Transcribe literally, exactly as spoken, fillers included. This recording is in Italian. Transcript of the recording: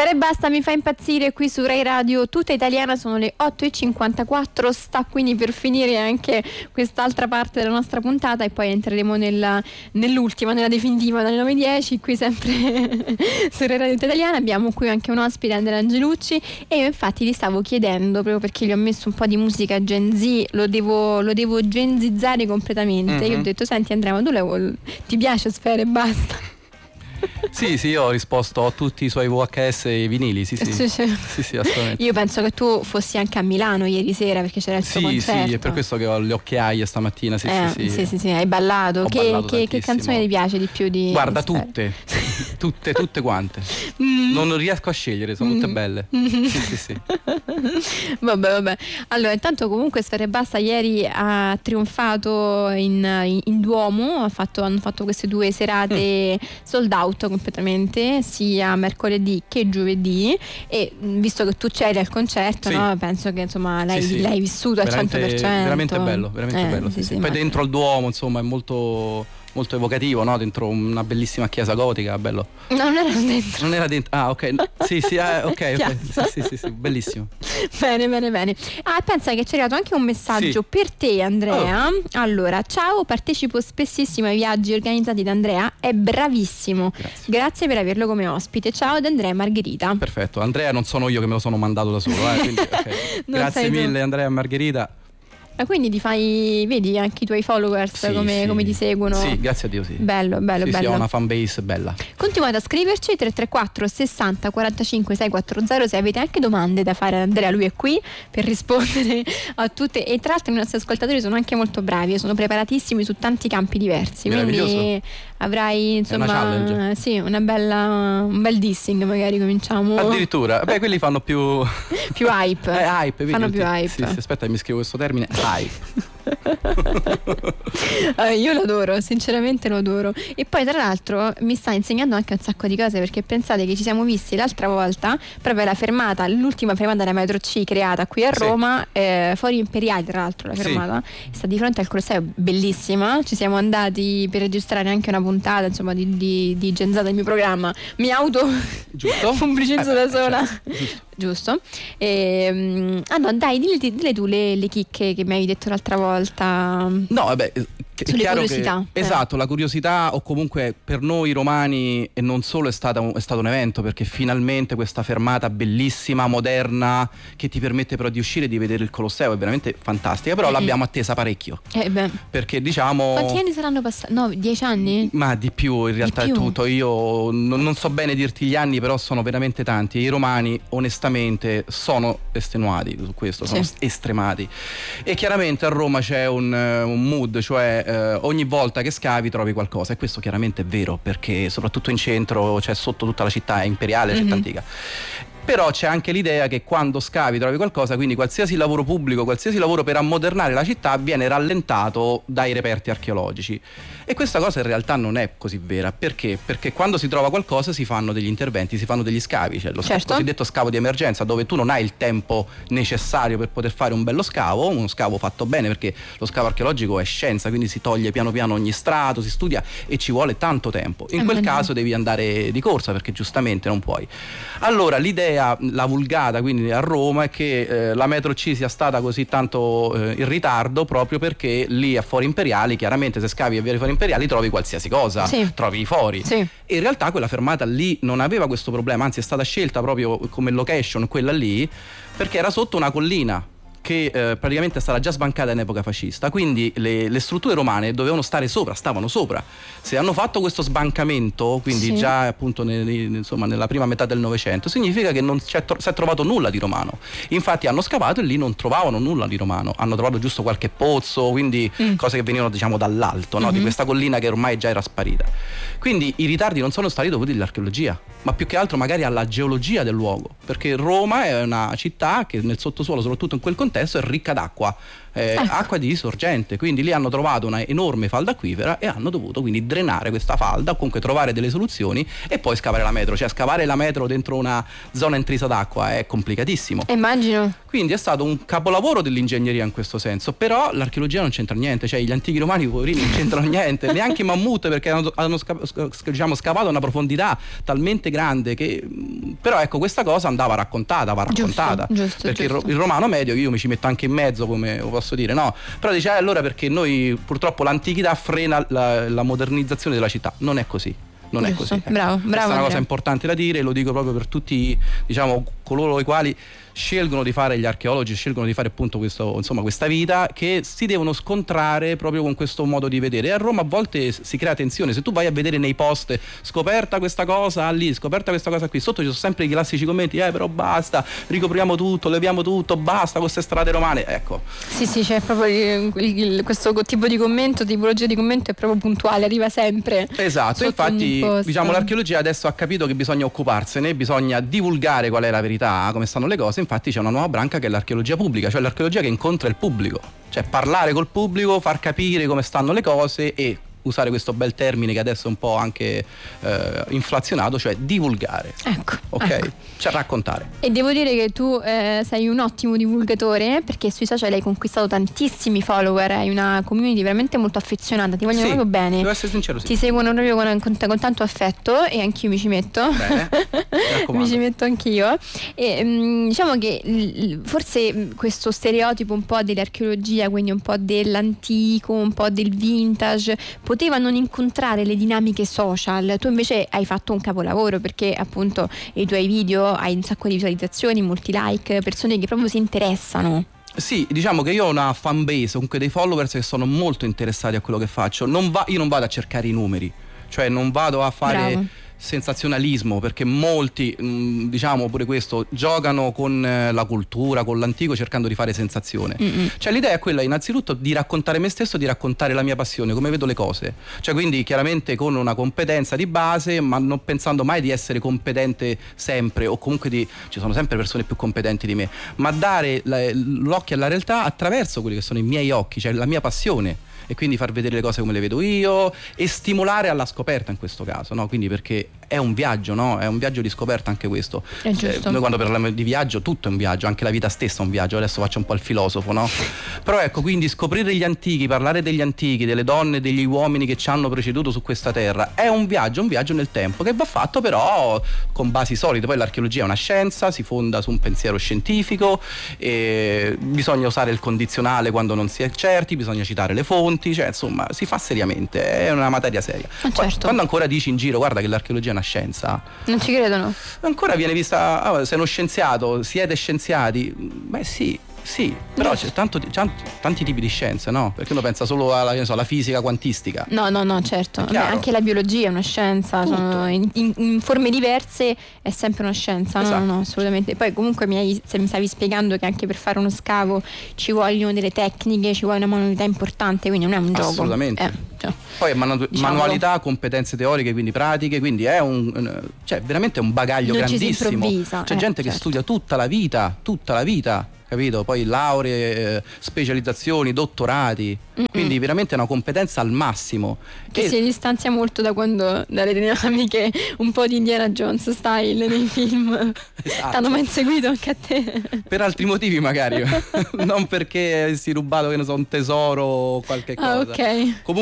Sfera Ebbasta mi fa impazzire qui su Rai Radio Tutta Italiana, sono le otto e cinquantaquattro, sta quindi per finire anche quest'altra parte della nostra puntata e poi entreremo nella, nell'ultima, nella definitiva, dalle nove e dieci, qui sempre su Rai Radio Tutta Italiana. Abbiamo qui anche un ospite, Andrea Angelucci, e io infatti gli stavo chiedendo, proprio perché gli ho messo un po' di musica Gen Z, lo devo, lo devo genzizzare completamente. Mm-hmm. Io ho detto: senti Andrea, ma tu le, ti piace Sfera Ebbasta? Sì, sì, io ho risposto a tutti i suoi V H S e i vinili, sì, sì. Sì, sì. Sì, sì, assolutamente. Io penso che tu fossi anche a Milano ieri sera perché c'era il suo sì, concerto. Sì, è per questo che ho le occhiaie stamattina, sì, eh, sì, sì. sì, sì, sì, hai ballato. Ho che, ballato che, che canzone ti piace di più di Guarda, di tutte, tutte, tutte quante. Mm. Non riesco a scegliere, sono tutte belle. Mm. Sì, sì, sì. Vabbè, vabbè. Allora, intanto comunque Sfera Ebbasta ieri ha trionfato in, in, in Duomo, ha fatto, hanno fatto queste due serate mm. sold out completamente, sia mercoledì che giovedì, e visto che tu c'eri al concerto, sì. no? Penso che insomma l'hai, sì, sì. l'hai vissuto al cento per cento. Veramente bello, veramente eh, bello. sì, Sì, sì. Sì, Poi ma... dentro al Duomo, insomma, è molto molto evocativo, no? Dentro una bellissima chiesa gotica, bello. No, non era dentro. Non era dentro. Ah, ok. Sì, sì, ah, ok, ok. Sì, sì, sì, sì, bellissimo. Bene, bene, bene. Ah, pensa che ci è arrivato anche un messaggio sì. per te, Andrea. Oh. Allora, ciao, partecipo spessissimo ai viaggi organizzati da Andrea, è bravissimo. Grazie. Grazie per averlo come ospite. Ciao ad Andrea e Margherita. Perfetto. Andrea non sono io che me lo sono mandato da solo, eh, quindi, okay. Grazie mille tu. Andrea e Margherita. Quindi ti fai, vedi anche i tuoi followers sì, come, sì. come ti seguono. Sì, grazie a Dio, sì. Bello, bello, sì, bello. Sì, ho una fanbase bella. Continuate a scriverci tre tre quattro sessanta quarantacinque seicentoquaranta se avete anche domande da fare ad Andrea, lui è qui per rispondere a tutte, e tra l'altro i nostri ascoltatori sono anche molto bravi, sono preparatissimi su tanti campi diversi, quindi avrai insomma una sì, una bella, un bel dissing, magari cominciamo. Addirittura, beh, quelli fanno più più hype. Eh, hype, fanno vedi, più hype. Sì, sì, aspetta, mi scrivo questo termine, hype. uh, io lo adoro, sinceramente lo adoro. E poi tra l'altro mi sta insegnando anche un sacco di cose, perché pensate che ci siamo visti l'altra volta proprio alla fermata, l'ultima fermata della metro C creata qui a Roma, sì. eh, Fori Imperiali, tra l'altro la fermata sì. sta di fronte al Colosseo, bellissima. Ci siamo andati per registrare anche una puntata insomma di, di, di Genzata del mio programma, mi auto pubblicizzo eh, da sola, certo. Giusto. Giusto. E, ah no, dai, dille, dille tu le, le chicche che mi avevi detto l'altra volta. No, vabbè, è sulle chiaro curiosità. Che, eh. Esatto, la curiosità, o comunque per noi romani, e non solo, è, stata un, è stato un evento, perché finalmente questa fermata bellissima, moderna, che ti permette però di uscire e di vedere il Colosseo, è veramente fantastica, però mm-hmm. l'abbiamo attesa parecchio. Eh beh. Perché diciamo... Quanti anni saranno passati? No, dieci anni? Ma di più, in realtà è tutto. Io non, non so bene dirti gli anni, però sono veramente tanti. I romani, onestamente, sono estenuati su questo, sono sì. estremati, e chiaramente a Roma c'è un, un mood, cioè eh, ogni volta che scavi trovi qualcosa, e questo chiaramente è vero, perché soprattutto in centro, cioè sotto tutta la città imperiale, mm-hmm. città antica. Però c'è anche l'idea che quando scavi trovi qualcosa, quindi qualsiasi lavoro pubblico, qualsiasi lavoro per ammodernare la città viene rallentato dai reperti archeologici. E questa cosa in realtà non è così vera. Perché? Perché quando si trova qualcosa si fanno degli interventi, si fanno degli scavi, cioè lo certo. cosiddetto scavo di emergenza, dove tu non hai il tempo necessario per poter fare un bello scavo, uno scavo fatto bene, perché lo scavo archeologico è scienza, quindi si toglie piano piano ogni strato, si studia e ci vuole tanto tempo. In quel caso devi andare di corsa, perché giustamente non puoi. Allora l'idea, la vulgata quindi a Roma, è che eh, la metro C sia stata così tanto eh, in ritardo proprio perché lì a Fori Imperiali, chiaramente se scavi a via Fori Imperiali trovi qualsiasi cosa, sì. trovi i fori. Sì. E in realtà quella fermata lì non aveva questo problema, anzi è stata scelta proprio come location quella lì perché era sotto una collina che eh, praticamente è stata già sbancata in epoca fascista, quindi le, le strutture romane dovevano stare sopra, stavano sopra. Se hanno fatto questo sbancamento, quindi sì. già appunto nel, insomma, nella prima metà del Novecento, significa che non si è, si è trovato nulla di romano. Infatti hanno scavato e lì non trovavano nulla di romano, hanno trovato giusto qualche pozzo, quindi mm. cose che venivano diciamo dall'alto, no? mm-hmm. di questa collina che ormai già era sparita. Quindi i ritardi non sono stati dovuti all'archeologia, ma più che altro magari alla geologia del luogo, perché Roma è una città che nel sottosuolo, soprattutto in quel contesto, è ricca d'acqua. eh, ecco. acqua di sorgente, quindi lì hanno trovato una enorme falda acquifera e hanno dovuto quindi drenare questa falda o comunque trovare delle soluzioni e poi scavare la metro, cioè scavare la metro dentro una zona intrisa d'acqua è complicatissimo. Immagino. Quindi è stato un capolavoro dell'ingegneria in questo senso, però l'archeologia non c'entra niente, cioè gli antichi romani poverini non c'entrano niente, neanche i mammut, perché hanno, hanno sca- diciamo, scavato a una profondità talmente grande che però ecco questa cosa andava raccontata, va raccontata, giusto, giusto, perché giusto. Il, il romano medio, io mi ci metto anche in mezzo, come posso dire, no? Però dice eh, allora perché noi purtroppo l'antichità frena la, la modernizzazione della città, non è così. Non Giusto. è così. Ecco. Bravo, bravo. Questa è una Andrea. cosa importante da dire, lo dico proprio per tutti, diciamo, coloro i quali scelgono di fare gli archeologi, scelgono di fare appunto questo, insomma, questa vita, che si devono scontrare proprio con questo modo di vedere. E a Roma a volte si crea tensione. Se tu vai a vedere nei post scoperta questa cosa lì, scoperta questa cosa qui, sotto ci sono sempre i classici commenti, eh però basta, ricopriamo tutto, leviamo tutto, basta con queste strade romane, ecco. Sì, sì, c'è proprio il, il, il, questo tipo di commento, tipologia di commento è proprio puntuale, arriva sempre. Esatto, infatti diciamo l'archeologia adesso ha capito che bisogna occuparsene, bisogna divulgare qual è la verità, come stanno le cose. Infatti c'è una nuova branca che è l'archeologia pubblica, cioè l'archeologia che incontra il pubblico, cioè parlare col pubblico, far capire come stanno le cose e usare questo bel termine che adesso è un po' anche eh, inflazionato, cioè divulgare. Ecco. Ok? Ecco. Cioè raccontare. E devo dire che tu eh, sei un ottimo divulgatore, perché sui social hai conquistato tantissimi follower, hai una community veramente molto affezionata, ti vogliono sì, proprio bene. Devo essere sincero, sì. Ti seguono proprio con, con, con tanto affetto e anch'io mi ci metto. Bene, mi mi ci metto anch'io. E mh, diciamo che l, forse questo stereotipo un po' dell'archeologia, quindi un po' dell'antico, un po' del vintage, poteva non incontrare le dinamiche social. Tu invece hai fatto un capolavoro, perché appunto i tuoi video hai un sacco di visualizzazioni, molti like, persone che proprio si interessano. Sì, diciamo che io ho una fan base, comunque dei followers che sono molto interessati a quello che faccio. Non va, io non vado a cercare i numeri, cioè non vado a fare Bravo. sensazionalismo, perché molti, mh, diciamo pure questo, giocano con eh, la cultura, con l'antico, cercando di fare sensazione. Mm-mm. Cioè l'idea è quella innanzitutto di raccontare me stesso, di raccontare la mia passione, come vedo le cose, cioè quindi chiaramente con una competenza di base, ma non pensando mai di essere competente sempre, o comunque di, ci sono sempre persone più competenti di me, ma dare la, l'occhio alla realtà attraverso quelli che sono i miei occhi, cioè la mia passione, e quindi far vedere le cose come le vedo io e stimolare alla scoperta in questo caso, no? Quindi perché è un viaggio, no? È un viaggio di scoperta anche questo. È giusto. Eh, noi quando parliamo di viaggio tutto è un viaggio, anche la vita stessa è un viaggio. Adesso faccio un po' il filosofo, no? Però ecco, quindi scoprire gli antichi, parlare degli antichi, delle donne, degli uomini che ci hanno preceduto su questa terra è un viaggio, un viaggio nel tempo che va fatto però con basi solide. Poi l'archeologia è una scienza, si fonda su un pensiero scientifico, e bisogna usare il condizionale quando non si è certi, bisogna citare le fonti, cioè insomma si fa seriamente, è una materia seria. Ah, certo. Quando ancora dici in giro guarda che l'archeologia è una scienza, non ci credono, ancora viene vista, ah, sei uno scienziato, siete scienziati, beh sì. Sì, però c'è tanto, tanti, tanti tipi di scienze, no? Perché uno pensa solo alla, che ne so, alla fisica quantistica. No, no, no, certo. Beh, anche la biologia è una scienza, sono in, in, in forme diverse è sempre una scienza. Esatto. No, no, assolutamente. Poi comunque mi, hai, se mi stavi spiegando che anche per fare uno scavo ci vogliono delle tecniche, ci vuole una manualità importante, quindi non è un gioco. Assolutamente. Eh, cioè, Poi è manu- diciamo, manualità, competenze teoriche, quindi pratiche, quindi è un, cioè veramente un bagaglio non grandissimo. Ci si improvvisa. C'è eh, gente certo. che studia tutta la vita, tutta la vita. Capito? Poi lauree, eh, specializzazioni, dottorati. Mm-mm. Quindi veramente è una competenza al massimo. Che e... si distanzia molto da quando dalle dinamiche un po' di Indiana Jones style nei film. Esatto. T'hanno mai inseguito anche a te? Per altri motivi magari. Non perché si rubato, che ne so, un tesoro o qualche cosa. Ah, ok. Comunque